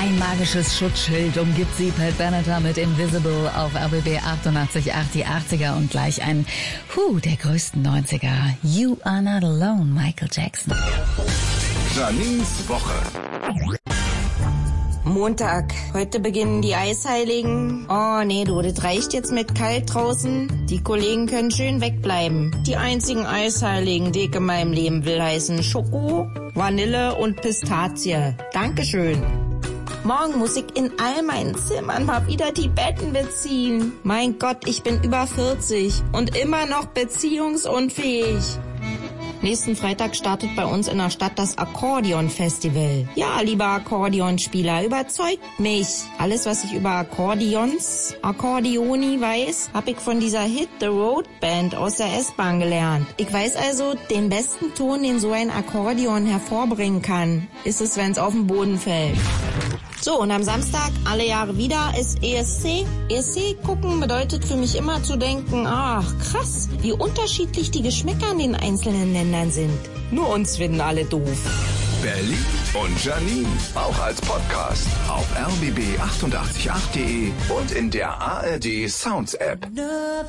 Ein magisches Schutzschild umgibt sie, Pat Benatar mit Invisible auf RBB 88.8, die 80er und gleich ein der größten 90er. You Are Not Alone, Michael Jackson. Janines Woche. Montag. Heute beginnen die Eisheiligen. Oh nee, du, das reicht jetzt mit kalt draußen. Die Kollegen können schön wegbleiben. Die einzigen Eisheiligen, die ich in meinem Leben will, heißen Schoko, Vanille und Pistazie. Dankeschön. Morgen muss ich in all meinen Zimmern mal wieder die Betten beziehen. Mein Gott, ich bin über 40 und immer noch beziehungsunfähig. Nächsten Freitag startet bei uns in der Stadt das Akkordeon-Festival. Ja, lieber Akkordeonspieler, überzeugt mich. Alles, was ich über Akkordeoni weiß, habe ich von dieser Hit the Road Band aus der S-Bahn gelernt. Ich weiß also, den besten Ton, den so ein Akkordeon hervorbringen kann, ist es, wenn es auf den Boden fällt. So, und am Samstag, alle Jahre wieder, ist ESC. ESC gucken bedeutet für mich immer zu denken, ach krass, wie unterschiedlich die Geschmäcker in den einzelnen Ländern sind. Nur uns finden alle doof. Berlin und Janine, auch als Podcast auf rbb888.de und in der ARD Sounds App.